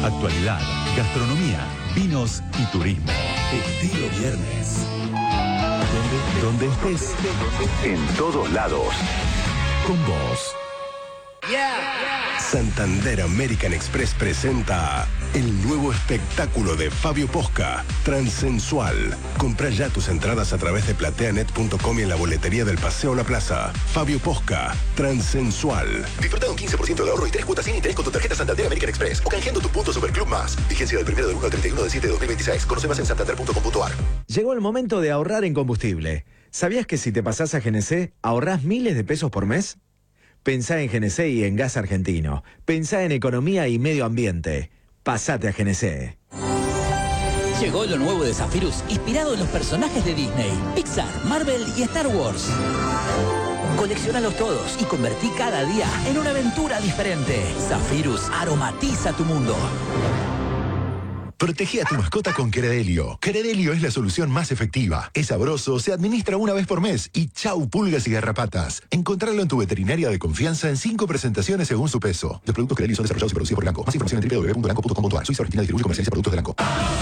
Actualidad, gastronomía, vinos y turismo. Estilo Viernes. Donde estés, en todos lados. Con vos. Santander American Express presenta el nuevo espectáculo de Fabio Posca, Transsensual. Compra ya tus entradas a través de plateanet.com y en la boletería del Paseo La Plaza. Fabio Posca, Transsensual. Disfruta de un 15% de ahorro y 3 cuotas sin interés con tu tarjeta Santander American Express o canjeando tu punto Superclub Más. Vigencia del 1 del 1 al 31 de 7 de 2026. Conoce más en santander.com.ar. Llegó el momento de ahorrar en combustible. ¿Sabías que si te pasás a GNC, ahorrás miles de pesos por mes? Pensá en GNC y en gas argentino. Pensá en economía y medio ambiente. Pasate a GNC. Llegó lo nuevo de Zephyrus, inspirado en los personajes de Disney, Pixar, Marvel y Star Wars. Colecciónalos todos y convertí cada día en una aventura diferente. Zephyrus aromatiza tu mundo. Protege a tu mascota con Credelio. Credelio es la solución más efectiva. Es sabroso, se administra una vez por mes y chau pulgas y garrapatas. Encontrarlo en tu veterinaria de confianza en 5 presentaciones según su peso. Los productos Credelio son desarrollados y producidos por Elanco. Más información en www.elanco.com.ar. Suiza Argentina, distribuye y comercializa productos de Elanco.